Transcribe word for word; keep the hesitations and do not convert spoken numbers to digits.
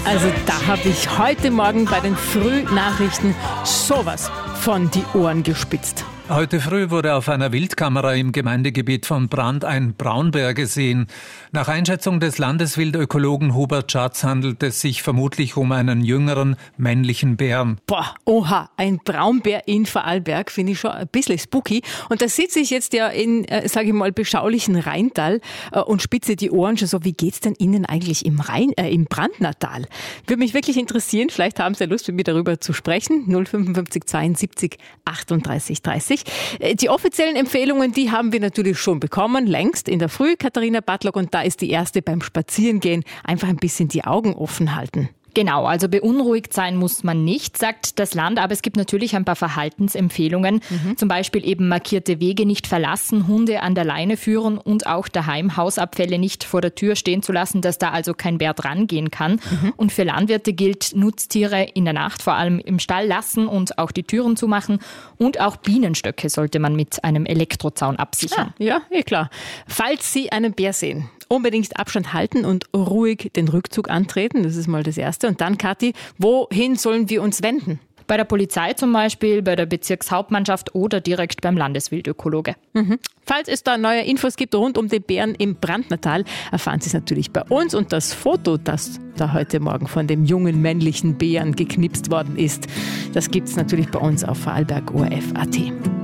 Also da habe ich heute Morgen bei den Frühnachrichten sowas von die Ohren gespitzt. Heute früh wurde auf einer Wildkamera im Gemeindegebiet von Brand ein Braunbär gesehen. Nach Einschätzung des Landeswildökologen Hubert Schatz handelt es sich vermutlich um einen jüngeren männlichen Bären. Boah, oha, ein Braunbär in Vorarlberg finde ich schon ein bisschen spooky. Und da sitze ich jetzt ja in, äh, sage ich mal, beschaulichen Rheintal äh, und spitze die Ohren schon so, wie geht's denn Ihnen eigentlich im Rhein, äh, im Brandnertal? Würde mich wirklich interessieren, vielleicht haben Sie Lust, mit mir darüber zu sprechen. null fünfundfünfzig zweiundsiebzig achtunddreißig dreißig. Die offiziellen Empfehlungen, die haben wir natürlich schon bekommen, längst in der Früh, Katharina Bartlock, und da ist die erste beim Spazierengehen, einfach ein bisschen die Augen offen halten. Genau, also beunruhigt sein muss man nicht, sagt das Land, aber es gibt natürlich ein paar Verhaltensempfehlungen. Mhm. Zum Beispiel eben markierte Wege nicht verlassen, Hunde an der Leine führen und auch daheim Hausabfälle nicht vor der Tür stehen zu lassen, dass da also kein Bär dran gehen kann. Mhm. Und für Landwirte gilt, Nutztiere in der Nacht vor allem im Stall lassen und auch die Türen zumachen. Und auch Bienenstöcke sollte man mit einem Elektrozaun absichern. Ah, ja, eh klar. Falls Sie einen Bär sehen, unbedingt Abstand halten und ruhig den Rückzug antreten. Das ist mal das Erste. Und dann, Kathi, wohin sollen wir uns wenden? Bei der Polizei zum Beispiel, bei der Bezirkshauptmannschaft oder direkt beim Landeswildökologe. Mhm. Falls es da neue Infos gibt rund um den Bären im Brandnertal, erfahren Sie es natürlich bei uns. Und das Foto, das da heute Morgen von dem jungen männlichen Bären geknipst worden ist, das gibt es natürlich bei uns auf Vorarlberg O R F punkt A T.